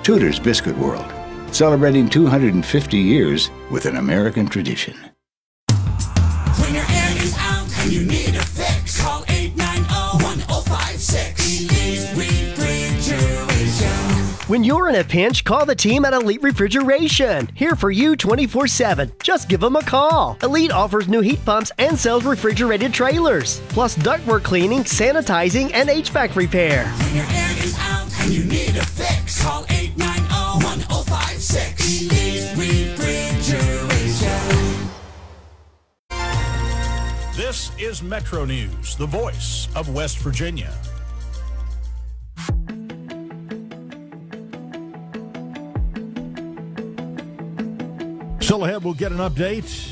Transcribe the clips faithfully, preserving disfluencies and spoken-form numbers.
Tudor's Biscuit World, celebrating two hundred fifty years with an American tradition. When your air is out and you need a fix, call eight nine zero, one zero five six. Elite Refrigeration. When you're in a pinch, call the team at Elite Refrigeration. Here for you twenty-four seven. Just give them a call. Elite offers new heat pumps and sells refrigerated trailers, plus ductwork cleaning, sanitizing, and H V A C repair. When your air is out and you need a fix, call eight nine zero, one zero five six. Elite Refrigeration. This is Metro News, the voice of West Virginia. Still ahead, we'll get an update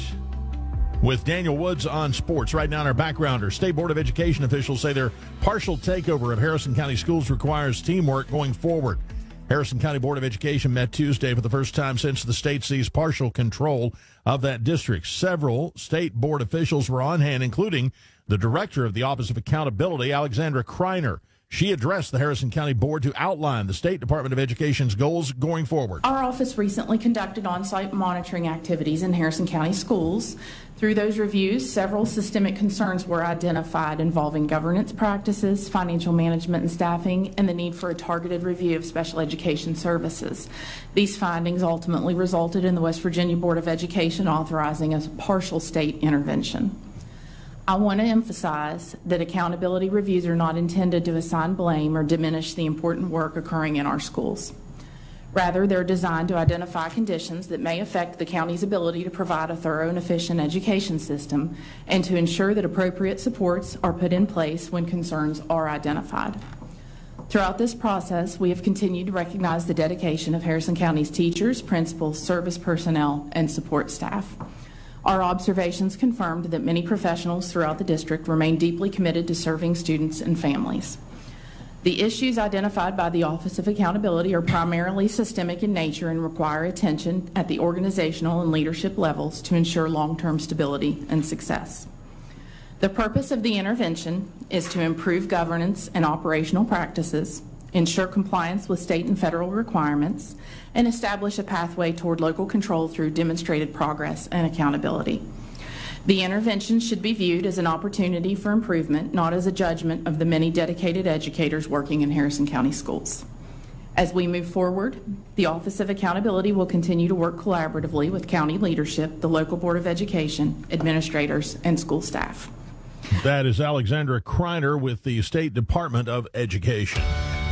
with Daniel Woods on sports. Right now in our backgrounder, State Board of Education officials say their partial takeover of Harrison County Schools requires teamwork going forward. Harrison County Board of Education met Tuesday for the first time since the state seized partial control of that district. Several state board officials were on hand, including the director of the Office of Accountability, Alexandra Kreiner. She addressed the Harrison County Board to outline the State Department of Education's goals going forward. Our office recently conducted on-site monitoring activities in Harrison County schools. Through those reviews, several systemic concerns were identified involving governance practices, financial management and staffing, and the need for a targeted review of special education services. These findings ultimately resulted in the West Virginia Board of Education authorizing a partial state intervention. I want to emphasize that accountability reviews are not intended to assign blame or diminish the important work occurring in our schools. Rather, they're designed to identify conditions that may affect the county's ability to provide a thorough and efficient education system and to ensure that appropriate supports are put in place when concerns are identified. Throughout this process, we have continued to recognize the dedication of Harrison County's teachers, principals, service personnel, and support staff. Our observations confirmed that many professionals throughout the district remain deeply committed to serving students and families. The issues identified by the Office of Accountability are primarily systemic in nature and require attention at the organizational and leadership levels to ensure long-term stability and success. The purpose of the intervention is to improve governance and operational practices, ensure compliance with state and federal requirements, and establish a pathway toward local control through demonstrated progress and accountability. The intervention should be viewed as an opportunity for improvement, not as a judgment of the many dedicated educators working in Harrison County schools. As we move forward, the Office of Accountability will continue to work collaboratively with county leadership, the local Board of Education, administrators, and school staff. That is Alexandra Kreiner with the State Department of Education.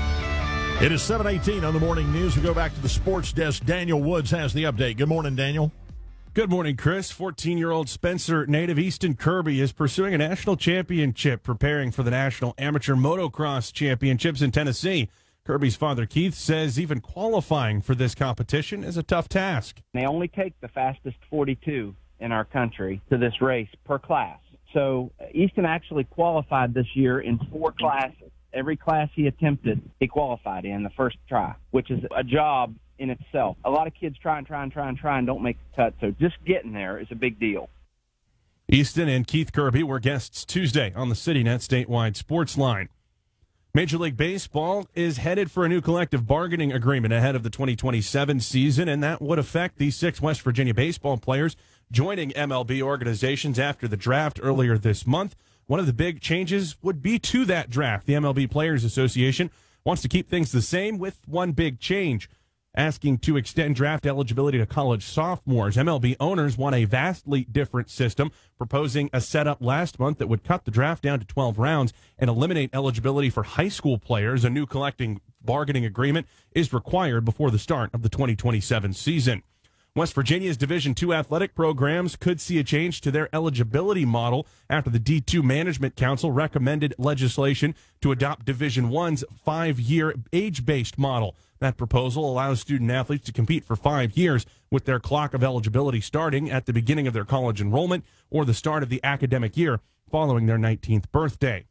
It is seven eighteen on the morning news. We go back to the sports desk. Daniel Woods has the update. Good morning, Daniel. Good morning, Chris. fourteen-year-old Spencer native Easton Kirby is pursuing a national championship, preparing for the National Amateur Motocross Championships in Tennessee. Kirby's father, Keith, says even qualifying for this competition is a tough task. They only take the fastest forty-two in our country to this race per class. So Easton actually qualified this year in four classes. Every class he attempted, he qualified in the first try, which is a job in itself. A lot of kids try and try and try and try and don't make the cut, so just getting there is a big deal. Easton and Keith Kirby were guests Tuesday on the CityNet statewide sports line. Major League Baseball is headed for a new collective bargaining agreement ahead of the twenty twenty-seven season, and that would affect the six West Virginia baseball players joining M L B organizations after the draft earlier this month. One of the big changes would be to that draft. The M L B Players Association wants to keep things the same with one big change, asking to extend draft eligibility to college sophomores. M L B owners want a vastly different system, proposing a setup last month that would cut the draft down to twelve rounds and eliminate eligibility for high school players. A new collective bargaining agreement is required before the start of the twenty twenty-seven season. West Virginia's Division two athletic programs could see a change to their eligibility model after the D two Management Council recommended legislation to adopt Division one's five-year age-based model. That proposal allows student-athletes to compete for five years with their clock of eligibility starting at the beginning of their college enrollment or the start of the academic year following their nineteenth birthday.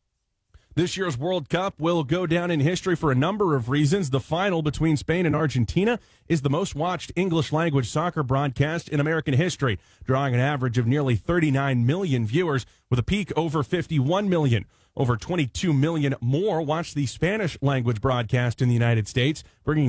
This year's World Cup will go down in history for a number of reasons. The final between Spain and Argentina is the most watched English-language soccer broadcast in American history, drawing an average of nearly thirty-nine million viewers, with a peak over fifty-one million. Over twenty-two million more watched the Spanish-language broadcast in the United States, bringing